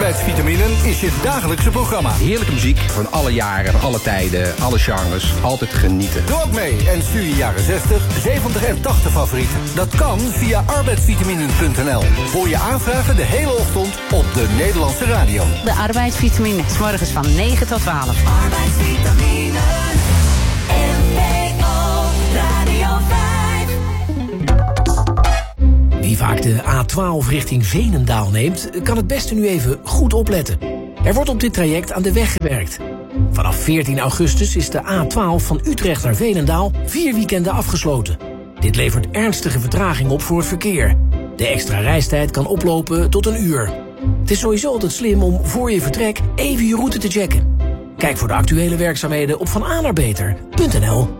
arbeidsvitaminen is je dagelijkse programma. Heerlijke muziek van alle jaren, alle tijden, alle genres. Altijd genieten. Doe ook mee en stuur je jaren 60, 70 en 80 favorieten. Dat kan via arbeidsvitaminen.nl. Voor je aanvragen de hele ochtend op de Nederlandse radio. De arbeidsvitamine, 's morgens van 9 tot 12. Arbeidsvitamine, NPO Radio 5. Wie vaak de A12 richting Veenendaal neemt, kan het beste nu even goed opletten. Er wordt op dit traject aan de weg gewerkt. Vanaf 14 augustus is de A12 van Utrecht naar Veenendaal 4 weekenden afgesloten. Dit levert ernstige vertraging op voor het verkeer. De extra reistijd kan oplopen tot 1 uur. Het is sowieso altijd slim om voor je vertrek even je route te checken. Kijk voor de actuele werkzaamheden op vananaarbeter.nl.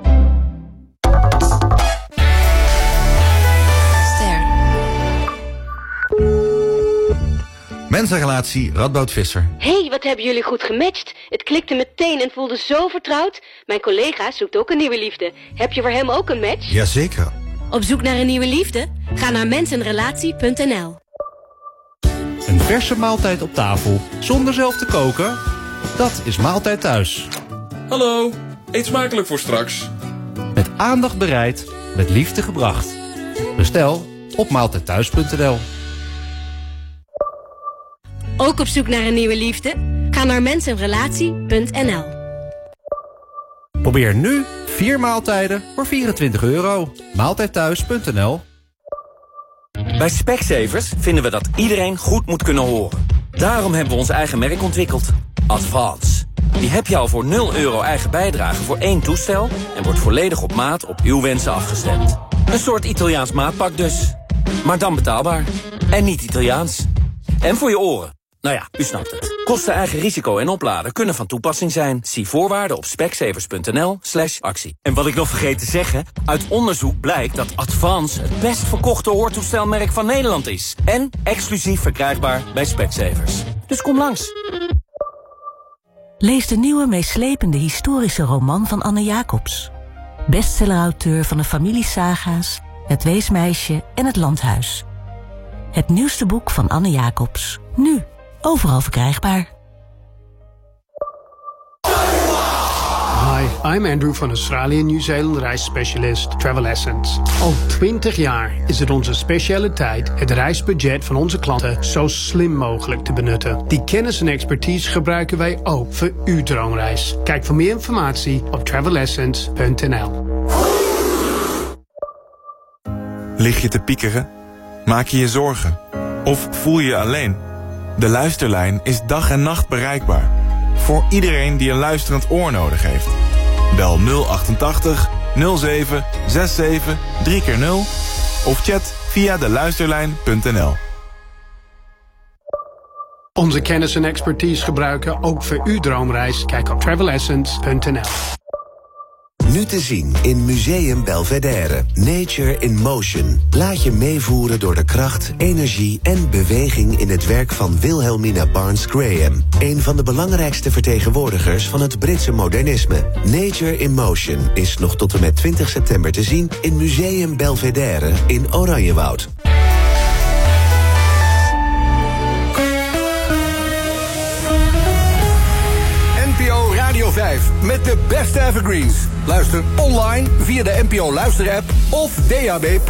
Mensenrelatie Radboud Visser. Hé, wat hebben jullie goed gematcht. Het klikte meteen en voelde zo vertrouwd. Mijn collega zoekt ook een nieuwe liefde. Heb je voor hem ook een match? Jazeker. Op zoek naar een nieuwe liefde? Ga naar mensenrelatie.nl. Een verse maaltijd op tafel, zonder zelf te koken? Dat is Maaltijd Thuis. Hallo, eet smakelijk voor straks. Met aandacht bereid, met liefde gebracht. Bestel op maaltijdthuis.nl. Ook op zoek naar een nieuwe liefde? Ga naar mensenrelatie.nl. Probeer nu 4 maaltijden voor €24. Maaltijdthuis.nl. Bij Specsavers vinden we dat iedereen goed moet kunnen horen. Daarom hebben we ons eigen merk ontwikkeld. Advance. Die heb je al voor €0 eigen bijdrage voor 1 toestel... en wordt volledig op maat op uw wensen afgestemd. Een soort Italiaans maatpak dus. Maar dan betaalbaar. En niet Italiaans. En voor je oren. Nou ja, u snapt het. Kosten, eigen risico en opladen kunnen van toepassing zijn. Zie voorwaarden op specsavers.nl/actie. En wat ik nog vergeet te zeggen... uit onderzoek blijkt dat Advance het best verkochte hoortoestelmerk van Nederland is. En exclusief verkrijgbaar bij Specsavers. Dus kom langs. Lees de nieuwe meeslepende historische roman van Anne Jacobs. Bestsellerauteur van de familiesaga's, Het Weesmeisje en Het Landhuis. Het nieuwste boek van Anne Jacobs. Nu, overal verkrijgbaar. Hi, I'm Andrew van Australië Nieuw-Zeeland reisspecialist Travel Essence. Al 20 jaar is het onze specialiteit het reisbudget van onze klanten zo slim mogelijk te benutten. Die kennis en expertise gebruiken wij ook voor uw droomreis. Kijk voor meer informatie op travelessence.nl. Lig je te piekeren? Maak je je zorgen? Of voel je je alleen? De Luisterlijn is dag en nacht bereikbaar. Voor iedereen die een luisterend oor nodig heeft. Bel 088 07 67 3x0 of chat via deluisterlijn.nl. Onze kennis en expertise gebruiken ook voor uw droomreis. Kijk op travelessence.nl. Nu te zien in Museum Belvedere. Nature in Motion. Laat je meevoeren door de kracht, energie en beweging in het werk van Wilhelmina Barnes Graham. Een van de belangrijkste vertegenwoordigers van het Britse modernisme. Nature in Motion is nog tot en met 20 september te zien in Museum Belvedere in Oranjewoud. NPO Radio 5 met de beste evergreens. Luister online via de NPO luisterapp of DAB+. En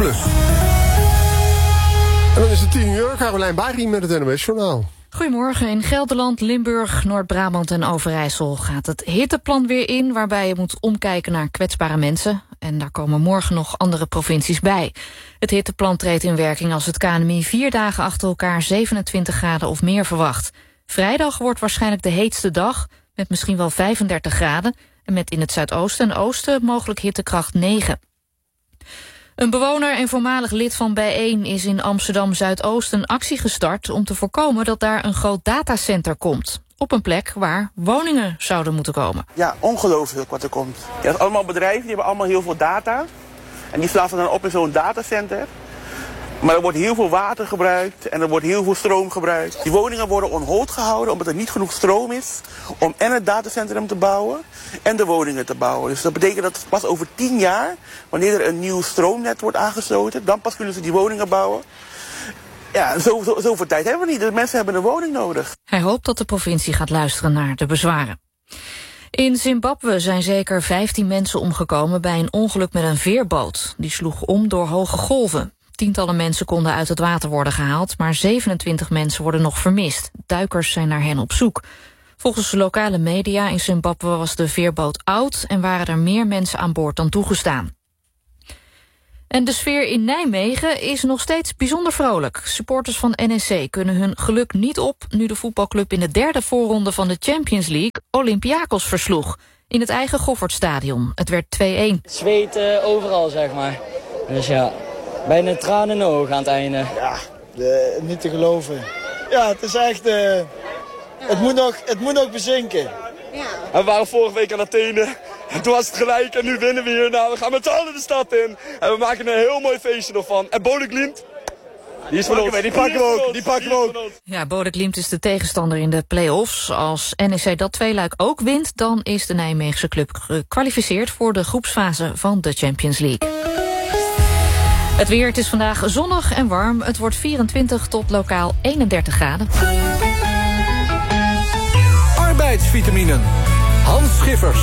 dan is het 10 uur. Carolijn Bari met het NOS Journaal. Goedemorgen. In Gelderland, Limburg, Noord-Brabant en Overijssel gaat het hitteplan weer in, waarbij je moet omkijken naar kwetsbare mensen. En daar komen morgen nog andere provincies bij. Het hitteplan treedt in werking als het KNMI 4 dagen achter elkaar 27 graden of meer verwacht. Vrijdag wordt waarschijnlijk de heetste dag, met misschien wel 35 graden... en met in het zuidoosten en oosten mogelijk hittekracht 9. Een bewoner en voormalig lid van Bijeen is in Amsterdam-Zuidoost een actie gestart om te voorkomen dat daar een groot datacenter komt. Op een plek waar woningen zouden moeten komen. Ja, ongelooflijk wat er komt. Je hebt allemaal bedrijven, die hebben allemaal heel veel data. En die slaan dan op in zo'n datacenter. Maar er wordt heel veel water gebruikt en er wordt heel veel stroom gebruikt. Die woningen worden on hold gehouden omdat er niet genoeg stroom is om en het datacentrum te bouwen en de woningen te bouwen. Dus dat betekent dat pas over 10 jaar, wanneer er een nieuw stroomnet wordt aangesloten, dan pas kunnen ze die woningen bouwen. Ja, zoveel tijd hebben we niet. De mensen hebben een woning nodig. Hij hoopt dat de provincie gaat luisteren naar de bezwaren. In Zimbabwe zijn zeker 15 mensen omgekomen bij een ongeluk met een veerboot. Die sloeg om door hoge golven. Tientallen mensen konden uit het water worden gehaald, maar 27 mensen worden nog vermist. Duikers zijn naar hen op zoek. Volgens de lokale media in Zimbabwe was de veerboot oud en waren er meer mensen aan boord dan toegestaan. En de sfeer in Nijmegen is nog steeds bijzonder vrolijk. Supporters van NEC kunnen hun geluk niet op nu de voetbalclub in de derde voorronde van de Champions League Olympiakos versloeg. In het eigen Goffertstadion. Het werd 2-1. Zweet overal, zeg maar. Dus ja, bijna tranen in de ogen aan het einde. Ja, niet te geloven. Ja, het is echt... Het moet nog bezinken. Ja. En we waren vorige week aan Athene. En toen was het gelijk en nu winnen we hier. Nou, we gaan met z'n allen de stad in. En we maken er een heel mooi feestje nog van. En Bode Glimt, die is van ons. Die pakken we ook. Ja, Bode Glimt is de tegenstander in de play-offs. Als NEC dat tweeluik ook wint, dan is de Nijmeegse club gekwalificeerd voor de groepsfase van de Champions League. Het weer, het is vandaag zonnig en warm. Het wordt 24 tot lokaal 31 graden. Arbeidsvitaminen. Hans Schiffers.